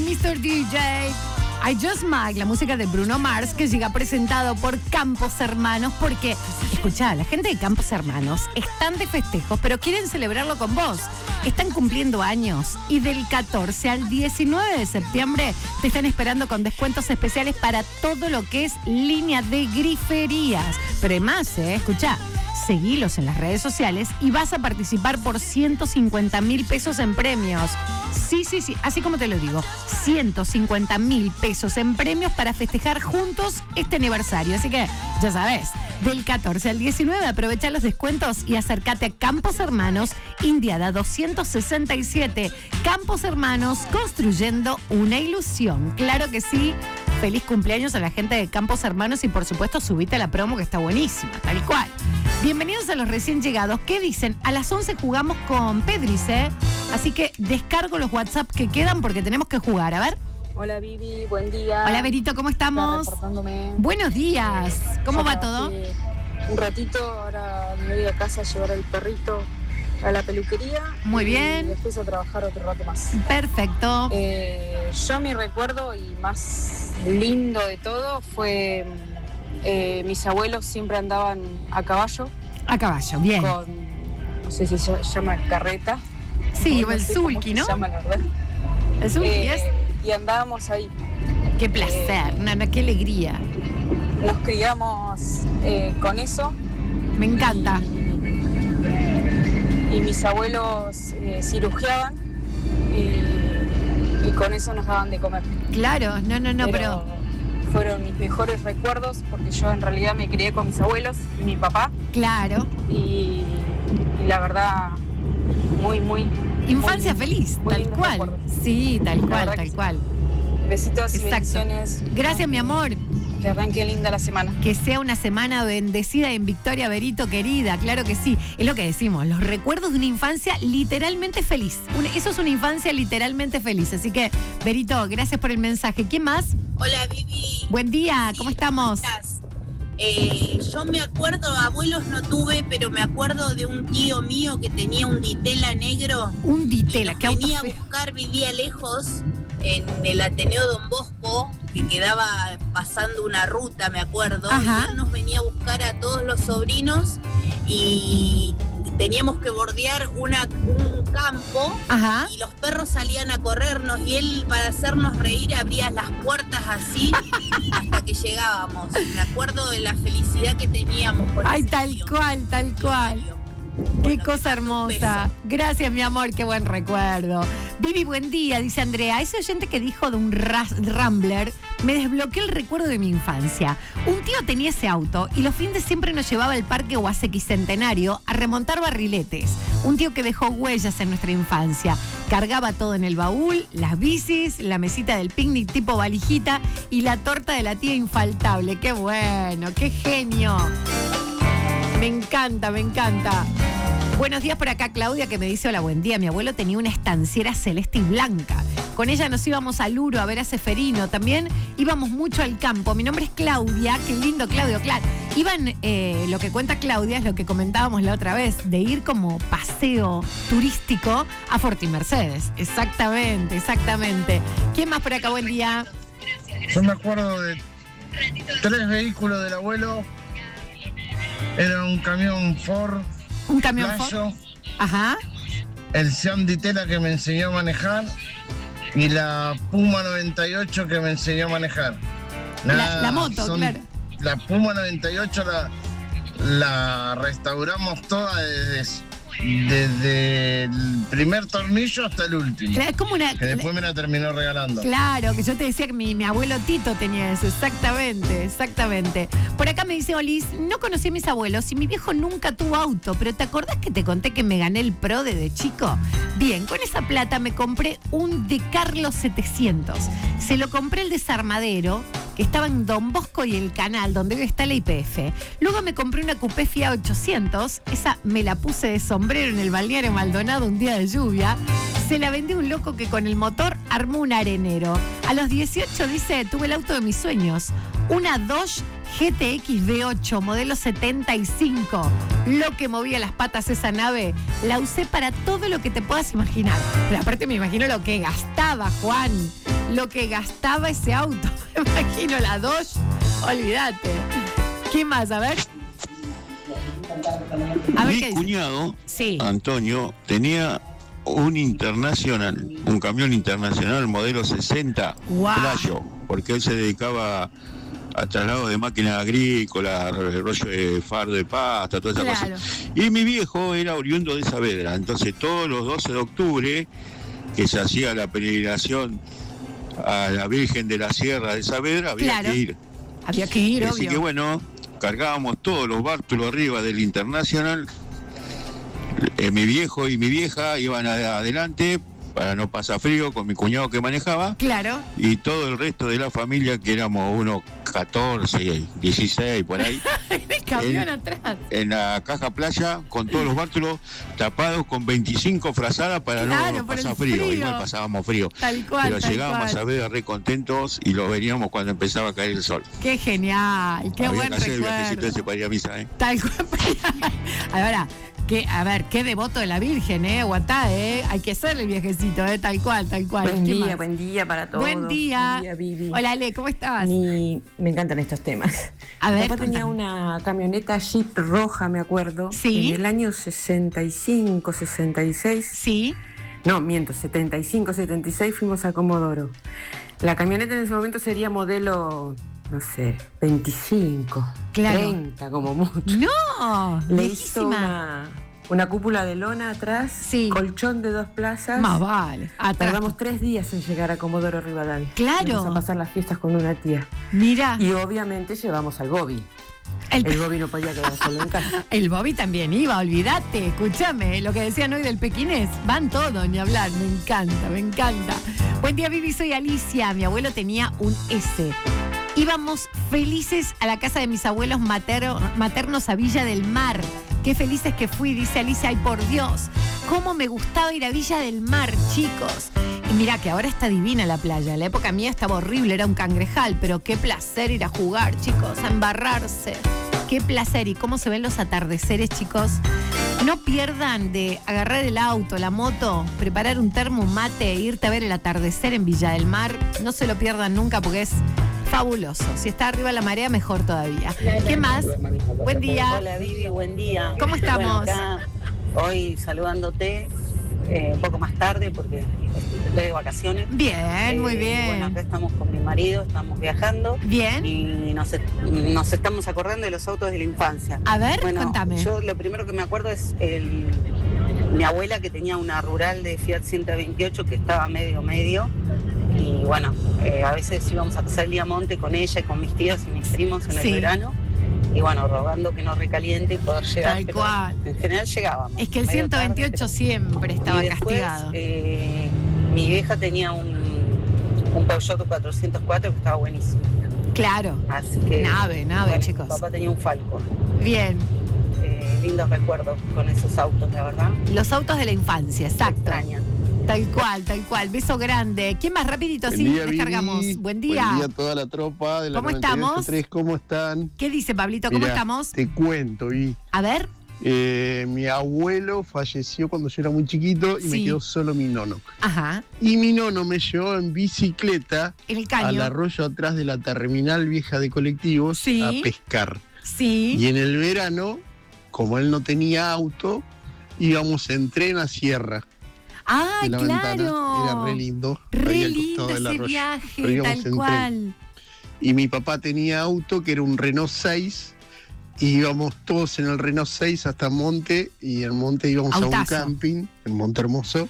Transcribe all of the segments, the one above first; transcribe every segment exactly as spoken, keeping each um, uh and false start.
mister D J. I Just Mike, la música de Bruno Mars, que llega presentado por Campos Hermanos, porque, escuchá, la gente de Campos Hermanos están de festejos, pero quieren celebrarlo con vos. Están cumpliendo años y del catorce al diecinueve de septiembre te están esperando con descuentos especiales para todo lo que es línea de griferías. Pero hay más, ¿eh? Escuchá. Seguilos en las redes sociales y vas a participar por ciento cincuenta mil pesos en premios. Sí, sí, sí, así como te lo digo, ciento cincuenta mil pesos en premios para festejar juntos este aniversario. Así que, ya sabes, del catorce al diecinueve aprovecha los descuentos y acércate a Campos Hermanos, Indiada doscientos sesenta y siete. Campos Hermanos, construyendo una ilusión. Claro que sí. Feliz cumpleaños a la gente de Campos Hermanos y por supuesto subite a la promo que está buenísima, tal cual. Bienvenidos a los recién llegados. ¿Qué dicen? A las once jugamos con Pedris, ¿eh? Así que descargo los WhatsApp que quedan porque tenemos que jugar. A ver. Hola Vivi, buen día. Hola Berito, ¿cómo estamos? Buenos días. ¿Cómo va todo? Un ratito, ahora me voy a casa a llevar al perrito a la peluquería. Muy y bien. después a trabajar otro rato más. Perfecto. Eh, yo mi recuerdo y más lindo de todo fue eh, mis abuelos siempre andaban a caballo. A caballo, bien. Con, no sé si se llama carreta. Sí, no el sé sulky, ¿no? Se llama, la verdad. El sulky Eh, es. Y andábamos ahí. Qué placer, eh, Nana, qué alegría. Nos criamos eh, con eso. Me encanta. Y, y mis abuelos eh, cirugiaban y, y con eso nos daban de comer. Claro, no, no, no, pero, pero... fueron mis mejores recuerdos porque yo en realidad me crié con mis abuelos y mi papá. Claro. Y, y la verdad, muy, muy... Infancia muy, feliz, muy tal cual. Recuerdos. Sí, tal la cual, tal cual. Besitos y Exacto. bendiciones. Gracias, mi amor. Que arranque linda la semana. Que sea una semana bendecida en Victoria, Berito, querida. Claro que sí. Es lo que decimos, los recuerdos de una infancia literalmente feliz. Una, eso es una infancia literalmente feliz. Así que, Berito, gracias por el mensaje. ¿Quién más? Hola, Vivi. Buen día, sí, ¿cómo estamos? Eh, yo me acuerdo, abuelos no tuve, pero me acuerdo de un tío mío que tenía un ditela negro. Un ditela, que auto venía a buscar, vivía lejos, en el Ateneo Don Bosco, que quedaba pasando una ruta, me acuerdo. Ajá. Y él nos venía a buscar a todos los sobrinos y teníamos que bordear una, un campo. Ajá. Y los perros salían a corrernos y él, para hacernos reír, abría las puertas así hasta que llegábamos. Me acuerdo de la felicidad que teníamos por Ay, ese tal tío. cual, tal cual. Qué bueno, cosa hermosa. Gracias, mi amor, qué buen recuerdo. Vivi, buen día, dice Andrea. Ese oyente que dijo de un Rambler me desbloqueó el recuerdo de mi infancia. Un tío tenía ese auto y los fines siempre nos llevaba al parque Huasequi Centenario a remontar barriletes. Un tío que dejó huellas en nuestra infancia. Cargaba todo en el baúl, las bicis, la mesita del picnic tipo valijita y la torta de la tía infaltable. Qué bueno, qué genio. Me encanta, me encanta. Buenos días por acá, Claudia, que me dice, hola, buen día. Mi abuelo tenía una estanciera celeste y blanca. Con ella nos íbamos a Luro a ver a Seferino. También íbamos mucho al campo. Mi nombre es Claudia. Qué lindo, Claudio. Claro, iban, eh, lo que cuenta Claudia es lo que comentábamos la otra vez, de ir como paseo turístico a Forti Mercedes. Exactamente, exactamente. ¿Quién más por acá? Buen día. Yo me acuerdo de tres vehículos del abuelo. Era un camión Ford. Un camión Playo, Ford. Ajá. El Sean Ditela que me enseñó a manejar y la Puma noventa y ocho que me enseñó a manejar. Nada, la, la moto, son, claro. La Puma noventa y ocho la, la restauramos toda desde, desde el primer tornillo hasta el último. Claro, es como una, que después me la terminó regalando. Claro, que yo te decía que mi, mi abuelo Tito tenía eso, exactamente, exactamente. Por acá me dice Olis, no conocí a mis abuelos y mi viejo nunca tuvo auto, pero ¿te acordás que te conté que me gané el Pro desde chico? Bien, con esa plata me compré un De Carlos setecientos. Se lo compré el desarmadero, que estaba en Don Bosco y el Canal, donde hoy está la I P F. Luego me compré una Coupé Fiat ochocientos, esa me la puse de sombrero en el balneario Maldonado un día de lluvia. Se la vendí a un loco que con el motor armó un arenero. A los dieciocho, dice, tuve el auto de mis sueños. Una Dodge G T X V ocho, modelo setenta y cinco. Lo que movía las patas esa nave, la usé para todo lo que te puedas imaginar. Pero aparte me imagino lo que gastaba, Juan. lo que gastaba ese auto. Me imagino la Dodge, olvídate. ¿Qué más? A ver. A ver Mi qué dice. cuñado, Sí. Antonio, tenía un internacional, un camión internacional modelo sesenta Guau. Playo, porque él se dedicaba a traslado de máquinas agrícolas, rollo de fardo de pasta, toda esa Claro. cosa. Y mi viejo era oriundo de Saavedra, entonces todos los doce de octubre, que se hacía la peregrinación a la Virgen de la Sierra de Saavedra, había Claro. que ir. Había que ir, Así obvio. que bueno, cargábamos todos los bártulos arriba del Internacional. Eh, mi viejo y mi vieja iban a- adelante para no pasar frío con mi cuñado que manejaba, Claro. y todo el resto de la familia, que éramos unos catorce, dieciséis por ahí, El camión El- atrás. en la caja playa con todos los bártulos tapados con veinticinco frazadas para Claro, no por el pasar frío. frío. Igual pasábamos frío. Tal cual, Pero tal llegábamos cual. a ver re contentos y los veníamos cuando empezaba a caer el sol. Qué genial, qué Había buen que hacer el viajecito recuerdo. ese para ir a misa, ¿eh? Tal cual. Ahora, que, a ver, qué devoto de la Virgen, ¿eh? Aguantá, ¿eh? Hay que hacerle el viajecito, ¿eh? Tal cual, tal cual. Buen ¿Qué día, más? buen día para todos. Buen día. Buen día, Vivi. Hola, Ale, ¿cómo estás? Mi- me encantan estos temas. A Mi ver, papá tenía contame. una camioneta Jeep roja, me acuerdo. Sí. En el año sesenta y cinco, sesenta y seis. Sí, No, miento, setenta y cinco, setenta y seis fuimos a Comodoro. La camioneta en ese momento sería modelo, no sé, veinticinco, Claro. treinta como mucho. no, Le hizo viejísima. una, una cúpula de lona atrás, Sí. colchón de dos plazas. Más vale. Atrás. Tardamos tres días en llegar a Comodoro Rivadavia. Claro. Fuimos a pasar las fiestas con una tía. Mira, Y obviamente llevamos al Gobi. el, El Gobi no podía quedar solo en casa. el Bobby también iba, olvídate. Escúchame, lo que decían hoy del pequinés. Van todos, ni hablar. Me encanta, me encanta. Buen día, Vivi, soy Alicia. Mi abuelo tenía un S. Íbamos felices a la casa de mis abuelos matero- maternos a Villa del Mar. Qué felices que fui, dice Alicia. Ay, por Dios, cómo me gustaba ir a Villa del Mar, chicos. Y mira que ahora está divina la playa. En la época mía estaba horrible, era un cangrejal, pero qué placer ir a jugar, chicos, a embarrarse. Qué placer. ¿Y cómo se ven los atardeceres, chicos? No pierdan de agarrar el auto, la moto, preparar un termo, un mate e irte a ver el atardecer en Villa del Mar. No se lo pierdan nunca porque es fabuloso. Si está arriba la marea, mejor todavía. ¿Qué más? Buen día. Hola Vivi, buen día. ¿Cómo estamos? Bueno, acá, hoy saludándote eh, un poco más tarde porque estoy de vacaciones. Bien, muy Eh, bien. Bueno, acá estamos con mi marido, estamos viajando Bien. y nos, est- nos estamos acordando de los autos de la infancia. A ver, Bueno, contame. yo lo primero que me acuerdo es el, mi abuela que tenía una rural de Fiat ciento veintiocho que estaba medio medio. Y bueno, eh, a veces íbamos a pasar el día a monte con ella y con mis tíos y mis primos en Sí. el verano. Y bueno, rogando que no recaliente y poder llegar. Tal pero cual. En general llegábamos. Es que el medio ciento veintiocho tarde, siempre pero- estaba y después, castigado. eh, mi vieja tenía un, un Peugeot cuatrocientos cuatro que estaba buenísimo. Claro. Así que. Nave, nave, bueno, chicos. Mi papá tenía un Falcon. Bien. Eh, lindos recuerdos con esos autos, la verdad. Los autos de la infancia, Se exacto. extrañan. Tal cual, tal cual. Beso grande. ¿Quién más? Rapidito, Buen sí, día, descargamos. Vivi. Buen día. Buen día a toda la tropa de la ¿Cómo noventa y ocho punto estamos? tres. ¿Cómo están? ¿Qué dice Pablito? ¿Cómo Mirá, estamos? Te cuento, y A ver. mi abuelo falleció cuando yo era muy chiquito y Sí. me quedó solo mi nono. Ajá. Y mi nono me llevó en bicicleta El al caño. arroyo atrás de la terminal vieja de colectivos Sí. a pescar. Sí. Y en el verano, como él no tenía auto, íbamos en tren a Sierra Ah, de la claro. ventana. Era re lindo. Re ahí al lindo costado del ese arroyo. viaje, Pero íbamos en tal tren. cual. Y mi papá tenía auto que era un Renault seis y íbamos todos en el Renault seis hasta Monte y en Monte íbamos a Autazo. un camping en Monte Hermoso.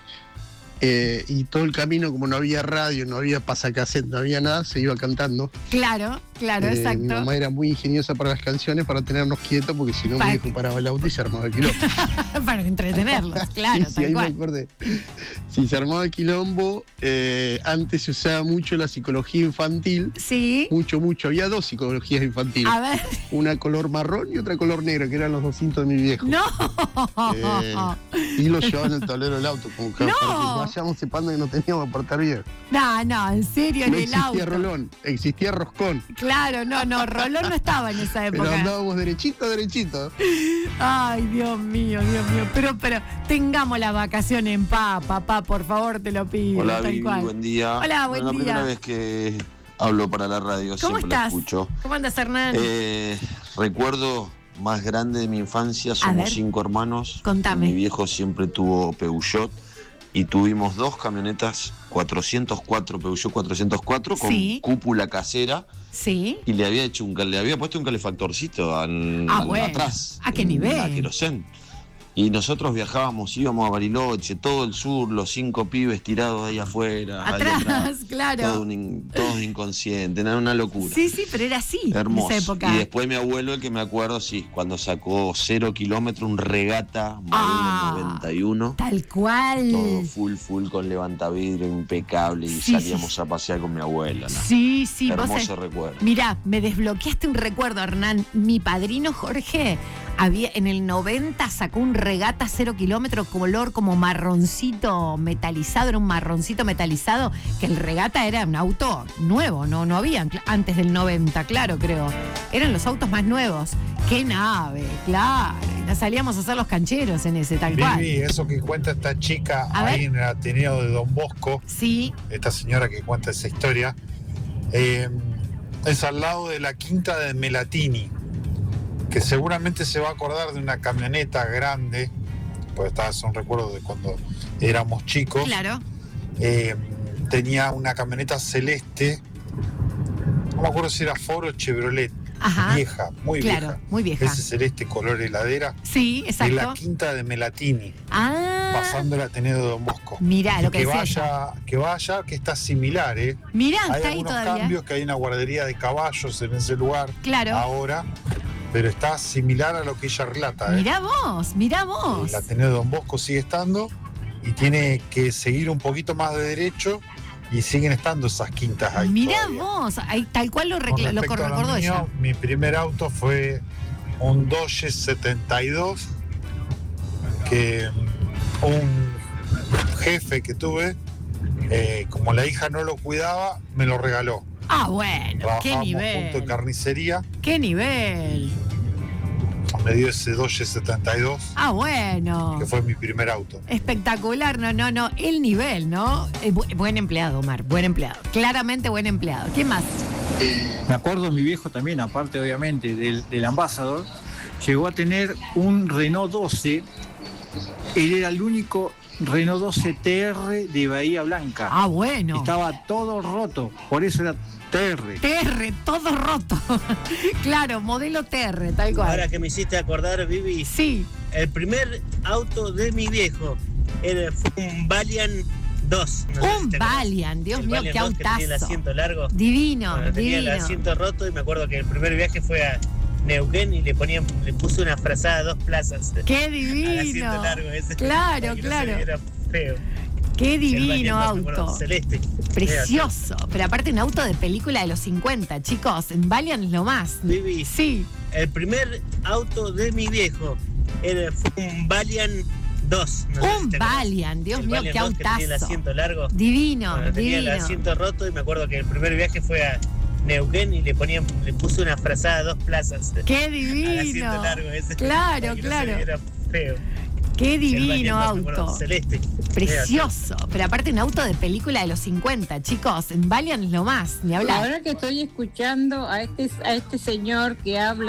Eh, y todo el camino, como no había radio, no había pasacassette, no había nada, se iba cantando. Claro, claro, Eh, exacto. Mi mamá era muy ingeniosa para las canciones para tenernos quietos porque si no Para mi viejo paraba el auto y se armaba el quilombo. Para entretenerlos, claro, Sí, sí, tal ahí me cual. acordé. Si se armaba el quilombo, eh, antes se usaba mucho la psicología infantil. Sí. Mucho, mucho. Había dos psicologías infantiles. A ver. Una color marrón y otra color negro, que eran los doscientos de mi viejo. No. Eh, y lo llevaban en el tablero del auto, como que No. para que vayamos sepando que no teníamos que portar bien. No, no, en serio, en No el auto. existía rolón, existía roscón. Claro, no, no, rolón no estaba en esa época. Pero andábamos derechito, derechito. Ay, Dios mío, Dios mío. Pero, pero, tengamos la vacación en paz, papá, por favor, te lo pido. Hola, tal Vivi, cual. buen día. Hola, buen bueno, día. La primera vez que hablo para la radio, ¿Cómo siempre la estás? escucho. ¿Cómo andas, Hernán? Eh, recuerdo más grande de mi infancia, A somos ver. cinco hermanos. Contame. Mi viejo siempre tuvo Peugeot y tuvimos dos camionetas cuatrocientos cuatro, Peugeot cuatrocientos cuatro, con Sí. cúpula casera. Sí. Y le había hecho un cal- le había puesto un calefactorcito al, Ah, al- bueno. atrás. ¿A qué en nivel? la querosén. Y nosotros viajábamos, íbamos a Bariloche, todo el sur, los cinco pibes tirados ahí afuera. ahí Atrás, claro. Todo un in- todos inconscientes, era una locura. Sí, sí, pero era así Hermoso. en esa época. Y después mi abuelo, el que me acuerdo, sí, cuando sacó cero kilómetros, un regata modelo Ah. noventa y uno. Tal cual. Todo full, full, con levantavidrio impecable. Y Sí, salíamos sí, a pasear con mi abuela. ¿no? Sí, sí, vos Hermoso sabés- recuerdo. Mirá, me desbloqueaste un recuerdo, Hernán. Mi padrino Jorge había en el noventa sacó un regata cero kilómetros color como marroncito metalizado, era un marroncito metalizado, que el regata era un auto nuevo, no, no había antes del noventa, claro, creo. Eran los autos más nuevos. ¡Qué nave! Claro. Y nos salíamos a hacer los cancheros en ese, tal cual. Vivi, eso que cuenta esta chica A ahí ver. en el Ateneo de Don Bosco, Sí, esta señora que cuenta esa historia, eh, es al lado de la quinta de Melatini, que seguramente se va a acordar de una camioneta grande, pues está, son recuerdos de cuando éramos chicos. claro. Eh, tenía una camioneta celeste, no me acuerdo si era Ford o Chevrolet, Ajá. vieja, muy Claro, vieja. muy vieja. Ese celeste color heladera, Sí, es la exacto. quinta de Melatini, Ah, pasando el Ateneo de Don Bosco. mirá lo que, que decía vaya, que vaya, que está similar, ¿eh? Mirá, Hay está ahí algunos todavía. cambios, que hay una guardería de caballos en ese lugar Claro. ahora, pero está similar a lo que ella relata, ¿eh? Mirá vos, mirá vos. El Ateneo de Don Bosco sigue estando y tiene que seguir un poquito más de derecho y siguen estando esas quintas ahí. Mirá todavía. vos, ahí, tal cual lo, Con recla- lo respecto a lo recordó mío, ella. mi primer auto fue un Dodge setenta y dos que un jefe que tuve, eh, como la hija no lo cuidaba, me lo regaló. Ah, bueno, qué Trabajamos junto nivel. en carnicería, Qué nivel. me dio ese Dodge setenta y dos, Ah, bueno. que fue mi primer auto. Espectacular, no, no, no. El nivel, ¿no? Eh, bu- buen empleado, Omar, buen empleado. Claramente buen empleado. ¿Quién más? Me acuerdo de mi viejo también, aparte obviamente del, del Ambassador, llegó a tener un Renault doce. Él era el único Renault doce T R de Bahía Blanca. Ah, bueno. Estaba todo roto, por eso era T R. T R, todo roto. Claro, modelo T R, tal cual. Ahora que me hiciste acordar, Vivi, Sí. el primer auto de mi viejo era fue un Valiant dos. No sé si Un te acordás. Valiant, Dios El mío, Valiant qué dos que tenía el autazo. asiento largo. Divino, Bueno, tenía divino. el asiento roto y me acuerdo que el primer viaje fue a Neuquén y le ponían, le puse una frazada dos plazas. Qué Al divino. asiento largo ese. Claro, Para que no se claro. viera feo. Qué El divino Valiant dos, me acuerdo, auto. celeste. Precioso. Pero aparte un auto de película de los cincuenta, chicos. En Valiant es lo más. Vivi, Sí. el primer auto de mi viejo era fue un Valiant dos. No sé si Un te acordás. Valiant, Dios El mío, Valiant qué dos que tenía el autazo. asiento largo. Divino, Bueno, tenía divino. el asiento roto y me acuerdo que el primer viaje fue a Neuquén y le ponían, le puse una frazada dos plazas. Qué Al asiento divino. largo ese. Claro, Para que no claro. se viera feo. Qué El divino Valiant dos, me acuerdo, auto. celeste. Precioso. Pero aparte un auto de película de los cincuenta, chicos. En Valiant es lo más. Ni hablar. Ahora que estoy escuchando a este, a este señor que habla